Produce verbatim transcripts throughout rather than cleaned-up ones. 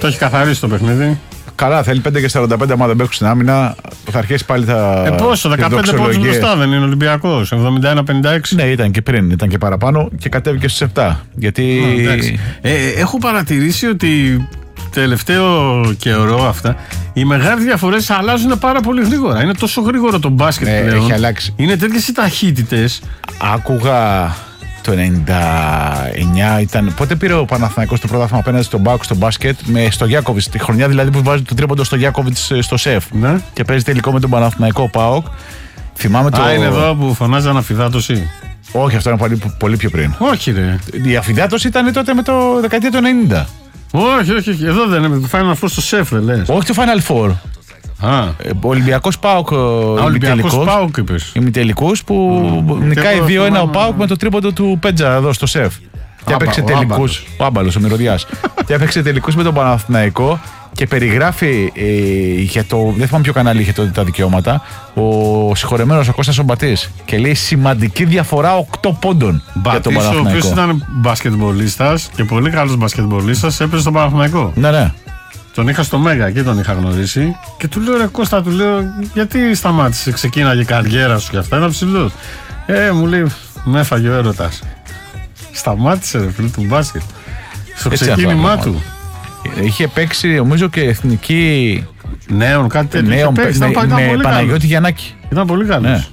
Το έχει καθαρίσει το παιχνίδι. Καλά, θέλει πέντε και σαράντα πέντε. Άμα δεν παίξουν στην άμυνα, θα αρχίσει πάλι τα. Ε, πόσο, δεκαπέντε πόντους μπροστά δεν είναι Ολυμπιακός. εβδομήντα ένα πενήντα έξι. Ναι, ήταν και πριν, ήταν και παραπάνω και κατέβηκε στους επτά. Γιατί. Ε, έχω παρατηρήσει ότι τελευταίο καιρό αυτά οι μεγάλες διαφορές αλλάζουν πάρα πολύ γρήγορα. Είναι τόσο γρήγορο το μπάσκετ ε, πλέον. Έχει αλλάξει. Είναι τέτοιες οι ταχύτητες. Άκουγα. Το ενενήντα εννιά ήταν. Πότε πήρε ο Παναθηναϊκός το πρωτάθλημα απέναντι στον Μπάουκ στο μπάσκετ με στο Γιάκοβιτς. Τη χρονιά δηλαδή που βάζει το τρίποντο στο Γιάκοβιτς στο ΣΕΦ. Ναι. Και παίζει τελικό με τον Παναθηναϊκό ΠΑΟΚ. Θυμάμαι το. Α, είναι εδώ που φωνάζαν αφιδάτωση. Όχι, αυτό είναι πολύ, πολύ πιο πριν. Όχι, ρε. Η αφιδάτωση ήταν τότε με το δεκαετία του ενενήντα. Όχι, όχι, όχι. Εδώ δεν είναι. Το Final Four στο ΣΕΦ, δεν λες. Όχι το Final Four. Α. Ολυμπιακός ΠΑΟΚ. Ολυμπιακός ΠΑΟΚ είπες. Ημιτελικούς που mm. νικάει δύο ένα ο ΠΑΟΚ με το τρίποντο του Πέτζα εδώ στο ΣΕΦ. Και έπαιξε τελικούς. Ο Άμπαλος, ο Μυρωδιάς. Και έπαιξε τελικούς με τον Παναθηναϊκό και περιγράφει ε, για το. Δεν θυμάμαι ποιο κανάλι είχε τότε τα δικαιώματα. Ο συγχωρεμένος ο Κώστας ο Μπατής. Και λέει σημαντική διαφορά οκτώ πόντων για τον Παναθηναϊκό. Ο οποίος ήταν μπασκετμπολίστας και πολύ καλός μπασκετμπολίστας, έπαιζε στον Παναθηναϊκό. Ναι, ναι. Τον είχα στο Μέγα και τον είχα γνωρίσει. Και του λέω, ρε Κώστα, του λέω, γιατί σταμάτησε, ξεκίναγε η καριέρα σου και αυτά. Ήταν ψηλός. Ε, μου λέει, με έφαγε ο έρωτας. Σταμάτησε, ρε φίλε, του μπάσκετ. Στο έτσι ξεκίνημά του. Είχε παίξει, νομίζω, και εθνική. Νέων, κάτι τέτοιο. Νέων, παίξει, με, ήταν, με, ήταν με Παναγιώτη Γιαννάκη. Ήταν πολύ καλός. Ναι.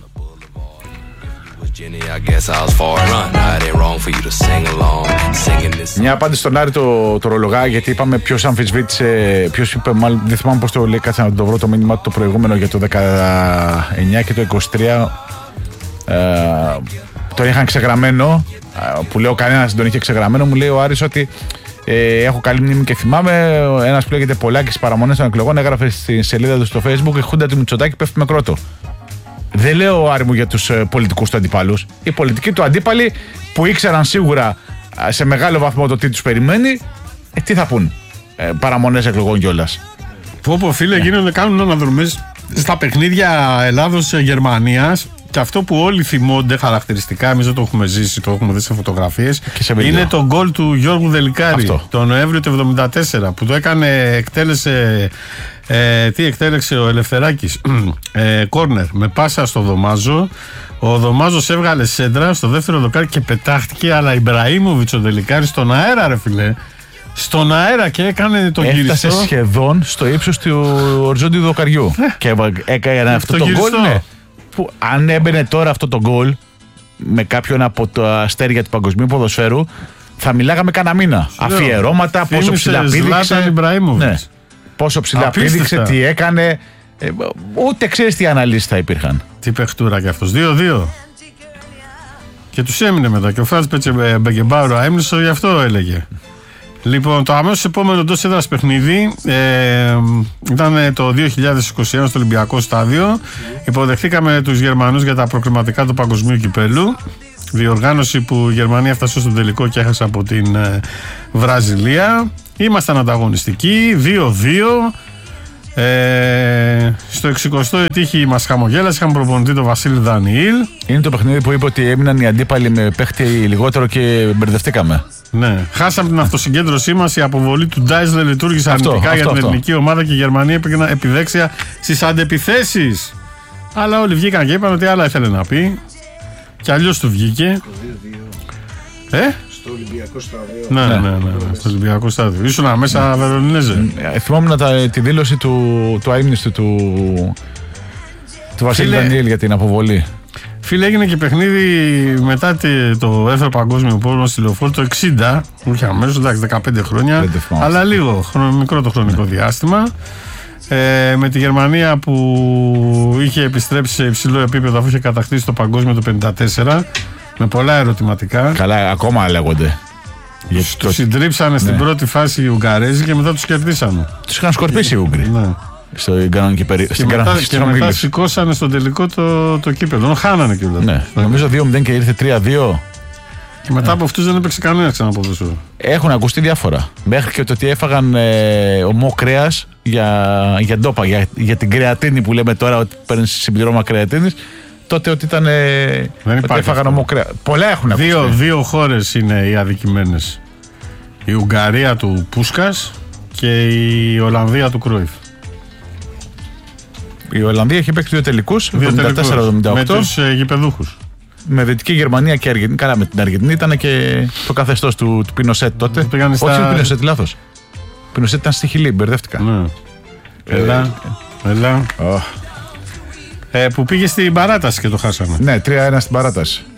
Μια απάντηση στον Άρη το, το ρολογά, γιατί είπαμε ποιος αμφισβήτησε, ποιος είπε, μάλλον δεν θυμάμαι πώς το λέει, κάτσε να το βρω το μήνυμα του το προηγούμενο για το δεκαεννιά και το είκοσι τρία. Ε, τον είχαν ξεγραμμένο, που λέω κανένας δεν τον είχε ξεγραμμένο, μου λέει ο Άρης ότι ε, έχω καλή μνήμη και θυμάμαι, ένας που λέγεται Πολάκης παραμονές των εκλογών έγραφε στη σελίδα του στο Facebook η Χούντα του Μητσοτάκη πέφτει με κρότο. Δεν λέω Άρη μου για τους ε, πολιτικούς του αντιπάλους. Οι πολιτικοί του αντίπαλοι που ήξεραν σίγουρα σε μεγάλο βαθμό το τι τους περιμένει, ε, τι θα πούν. Ε, παραμονές εκλογών κιόλας. Πω πω φίλε, yeah. γίνονται, κάνουν αναδρομές στα παιχνίδια Ελλάδος-Γερμανίας και αυτό που όλοι θυμώνται χαρακτηριστικά, εμείς δεν το έχουμε ζήσει, το έχουμε δει σε φωτογραφίες, είναι το γκολ του Γιώργου Δελικάρη αυτό. Το Νοέμβριο του εβδομήντα τέσσερα που το έκανε, εκτέλεσε. Ε, τι εκτέλεξε ο Ελευθεράκης, ε, κόρνερ με πάσα στο Δωμάζο. Ο Δωμάζος έβγαλε σέντρα στο δεύτερο δοκάρι και πετάχτηκε, αλλά Ιμπραήμοβιτς ο Δελικάρης στον αέρα, ρε φιλέ. Στον αέρα και έκανε τον γυριστό. Έφτασε σχεδόν στο ύψος του οριζόντιου δοκαριού. και έκανε αυτό το γκολ. Ναι, που αν έμπαινε τώρα αυτό το γκολ με κάποιον από τα αστέρια του παγκοσμίου ποδοσφαίρου, θα μιλάγαμε κανένα μήνα. Αφιερώματα, πόσο ψηλά πήδηξε. Ναι. Πόσο ψηλά πήδηξε, τι έκανε. Ε, ούτε ξέρεις τι αναλύσεις θα υπήρχαν. Τι παιχτούρα κι αυτός. δύο δύο. Και τους έμεινε μετά. Και ο Φράτς Μπεκεμπάουρο έμεινε, γι' αυτό έλεγε. Λοιπόν, το αμέσως επόμενο εντός έδρας παιχνίδι ε, ήταν το δύο χιλιάδες είκοσι ένα στο Ολυμπιακό Στάδιο. Υποδεχθήκαμε τους Γερμανούς για τα προκριματικά του Παγκοσμίου Κυπέλλου. Διοργάνωση που η Γερμανία έφτασε στο τελικό και έχασε από την ε, Βραζιλία. Ήμασταν ανταγωνιστικοί, δύο δύο. Ε, στο εξηκοστό ετύχη μας χαμογέλασε. Είχαμε προπονητή τον Βασίλη Δανιήλ. Είναι το παιχνίδι που είπε ότι έμειναν οι αντίπαλοι με παίχτη λιγότερο και μπερδευτήκαμε. Ναι. Χάσαμε την αυτοσυγκέντρωσή μας. Η αποβολή του Ντάισλερ λειτουργήσε αρνητικά για αυτό, την αυτό. ελληνική ομάδα και η Γερμανία έπαιρνε επιδέξια στις αντεπιθέσεις. Αλλά όλοι βγήκαν και είπαν ότι άλλα ήθελε να πει. Και αλλιώς του βγήκε. Ε? Στο Ολυμπιακό Στάδιο. Ναι, ναι, ναι, ναι, στο Ολυμπιακό Στάδιο. Ήσουν μέσα, Βερολινέζε. Ε, θυμόμουν τα, τη δήλωση του, του αείμνηστου του, του Βασίλη Δανιήλ για την αποβολή. Φίλε, έγινε και παιχνίδι μετά το δεύτερο παγκόσμιο πόλεμο στη Λεωφόρο το εξήντα. Όχι αμέσως, εντάξει, δεκαπέντε χρόνια. Αλλά λίγο, μικρό το χρονικό διάστημα. Ε, με τη Γερμανία που είχε επιστρέψει σε υψηλό επίπεδο αφού είχε κατακτήσει το παγκόσμιο το πενήντα τέσσερα. Με πολλά ερωτηματικά. Καλά, ακόμα λέγονται. Τους το... συντρίψανε ναι. στην πρώτη φάση οι Ουγγαρέζοι και μετά τους κερδίσανε. Τους είχαν σκορπίσει οι Ούγγροι. Ναι. Στην κανονική περίοδο. Και, μετά, και μετά σηκώσανε στον τελικό το, το κύπελλο. Χάνανε κιόλας. Ναι. Νομίζω δύο μηδέν και ήρθε τρία δύο. Και μετά ναι. από αυτούς δεν έπαιξε κανένα ξανά ποδόσφαιρο. Έχουν ακουστεί διάφορα. Μέχρι και το ότι έφαγαν ε, ομό κρέας για, για ντόπα, για, για την κρεατίνη που λέμε τώρα ότι παίρνει συμπληρώμα κρεατίνης. Τότε ότι ήταν. Ε, δεν ότι έφαγαν ομό κρέας. Πολλά έχουν ακουστεί. Δύο, δύο χώρες είναι οι αδικημένες. Η Ουγγαρία του Πούσκας και η Ολλανδία του Κρούιφ. Η Ολλανδία έχει παίξει δύο τελικούς, εβδομήντα τέσσερα εβδομήντα οκτώ. Με τους ε, γηπεδούχους. Με Δυτική Γερμανία και Αργεντινή. Καλά, με την Αργεντινή ήταν και το καθεστώς του, του Πινοσέτ τότε. Όχι, στα... Όχι, Πινοσέτ, λάθος. Πινοσέτ ήταν στη Χιλή, μπερδεύτηκα. Ναι. Ε, έλα. Έλα. Oh. Ε, που πήγε στην παράταση και το χάσαμε. Ναι, τρία ένα στην παράταση.